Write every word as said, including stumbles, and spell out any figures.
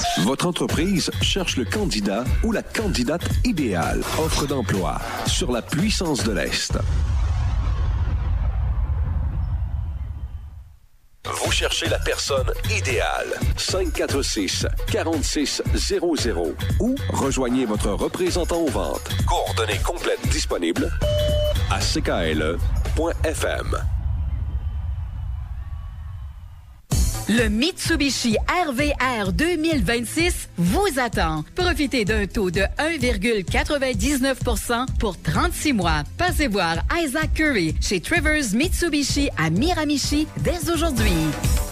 Votre entreprise cherche le candidat ou la candidate idéale. Offre d'emploi sur la puissance de l'Est. Vous cherchez la personne idéale. cinq quatre six, quatre six zéro zéro ou rejoignez votre représentant aux ventes. Coordonnées complètes disponibles à c k l e point f m. Le Mitsubishi R V R deux mille vingt-six vous attend. Profitez d'un taux de un virgule quatre-vingt-dix-neuf pour cent pour trente-six mois. Passez voir Isaac Curry chez Travers Mitsubishi à Miramichi dès aujourd'hui.